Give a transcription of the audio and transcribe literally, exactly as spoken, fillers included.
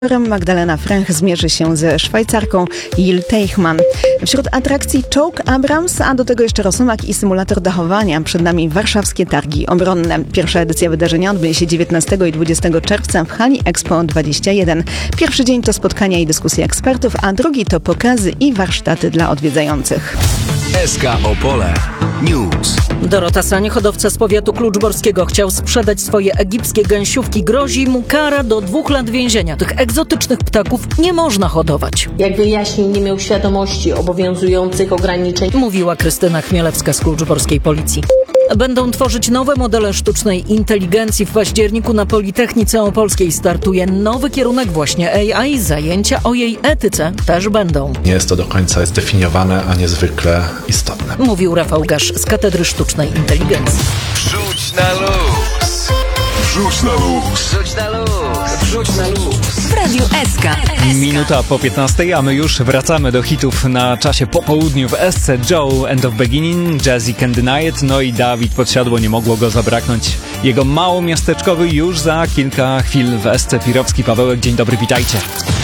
Magdalena Fręch zmierzy się ze Szwajcarką Jill Teichmann. Wśród atrakcji czołg Abrams, a do tego jeszcze Rosomak i symulator dachowania. Przed nami warszawskie targi obronne. Pierwsza edycja wydarzenia odbędzie się dziewiętnastego i dwudziestego czerwca w hali Expo dwadzieścia jeden. Pierwszy dzień to spotkania i dyskusje ekspertów, a drugi to pokazy i warsztaty dla odwiedzających. S K Opole News. Dorota Sanie, hodowca z powiatu kluczborskiego, chciał sprzedać swoje egipskie gęsiówki. Grozi mu kara do dwóch lat więzienia. Tych egzotycznych ptaków nie można hodować. Jak wyjaśnił, nie miał świadomości obowiązujących ograniczeń. Mówiła Krystyna Chmielewska z kluczborskiej policji. Będą tworzyć nowe modele sztucznej inteligencji. W październiku na Politechnice Opolskiej startuje nowy kierunek właśnie A I. Zajęcia o jej etyce też będą. Nie jest to do końca zdefiniowane, a niezwykle istotne. Mówił Rafał Gasz z Katedry Sztucznej Inteligencji. Wrzuć na luz. Wrzuć na luz. Wrzuć na luz. Wrzuć na luz. W Radiu S K. Minuta po piętnastej, a my już wracamy do hitów na czasie po południu w S C. Joe, End of Beginning, Jazzy Can't Deny It, no i Dawid Podsiadło, nie mogło go zabraknąć. Jego małomiasteczkowy już za kilka chwil w S C. Pirowski, Pawełek, dzień dobry, witajcie.